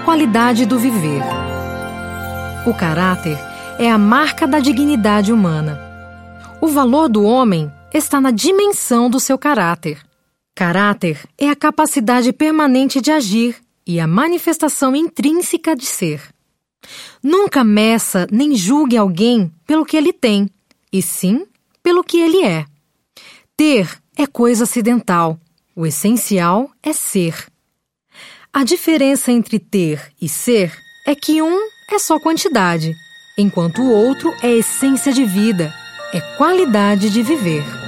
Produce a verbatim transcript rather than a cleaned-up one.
qualidade do viver. O caráter é a marca da dignidade humana. O valor do homem está na dimensão do seu caráter. Caráter é a capacidade permanente de agir e a manifestação intrínseca de ser. Nunca meça nem julgue alguém pelo que ele tem, e sim pelo que ele é. Ter é coisa acidental, o essencial é ser. A diferença entre ter e ser é que um é só quantidade, enquanto o outro é essência de vida, é qualidade de viver.